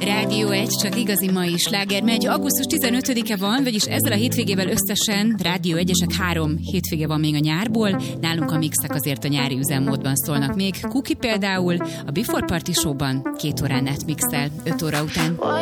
Rádió 1, csak igazi mai sláger megy. Augusztus 15-e van, vagyis ezzel a hétvégével összesen Rádió 1-esek 3 hétvége van még a nyárból. Nálunk a mixek azért a nyári üzemmódban szólnak még. Kuki például a Before Party Show-ban 2 órán át mixel, 5 óra után.